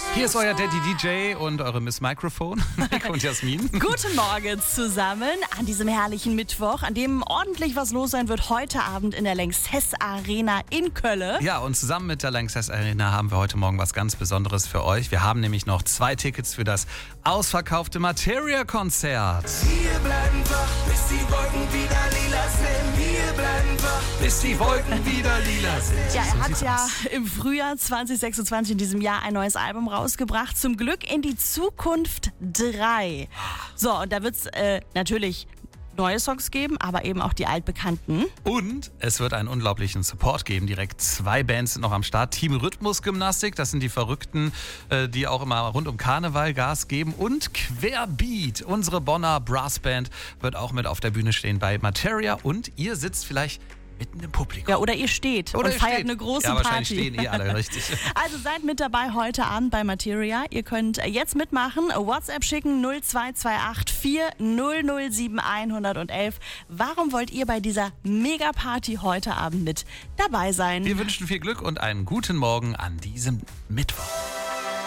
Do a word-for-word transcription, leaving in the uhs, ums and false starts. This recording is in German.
Hier ist euer Daddy D J und eure Miss Microphone, Nico und Jasmin. Guten Morgen zusammen an diesem herrlichen Mittwoch, an dem ordentlich was los sein wird heute Abend in der Lanxess Arena in Köln. Ja, und zusammen mit der Lanxess Arena haben wir heute Morgen was ganz Besonderes für euch. Wir haben nämlich noch zwei Tickets für das ausverkaufte Materia-Konzert. Wir bleiben wach, bis die Wolken wieder lila sind. Wir bleiben wach, Bis die Wolken wieder lila sind. Ja, er So hat sieht's ja aus. im Frühjahr zwanzig sechsundzwanzig in diesem Jahr ein neues Album rausgebracht. Zum Glück in die Zukunft drei. So, und da wird es äh, natürlich neue Songs geben, aber eben auch die altbekannten. Und es wird einen unglaublichen Support geben. Direkt zwei Bands sind noch am Start. Team Rhythmusgymnastik, das sind die Verrückten, äh, die auch immer rund um Karneval Gas geben. Und Querbeat, unsere Bonner Brassband, wird auch mit auf der Bühne stehen bei Materia. Und ihr sitzt vielleicht mitten im Publikum. Ja, oder ihr steht Oder und ihr feiert steht. eine große Ja, wahrscheinlich Party. stehen eh alle, richtig. Also seid mit dabei heute Abend bei Materia. Ihr könnt jetzt mitmachen. WhatsApp schicken null zwei zwei acht vier null null sieben hundertelf. Warum wollt ihr bei dieser Mega-Party heute Abend mit dabei sein? Wir wünschen viel Glück und einen guten Morgen an diesem Mittwoch.